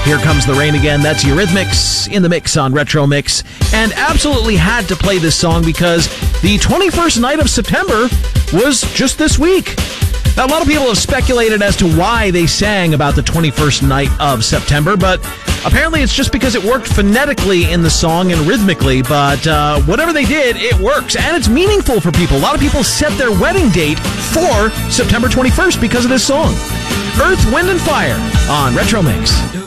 Here Comes the Rain Again. That's Eurythmics in the mix on Retro Mix. And absolutely had to play this song because the 21st night of September was just this week. Now, a lot of people have speculated as to why they sang about the 21st night of September, but apparently it's just because it worked phonetically in the song and rhythmically, but whatever they did, it works, and it's meaningful for people. A lot of people set their wedding date for September 21st because of this song. Earth, Wind, and Fire on Retro Mix.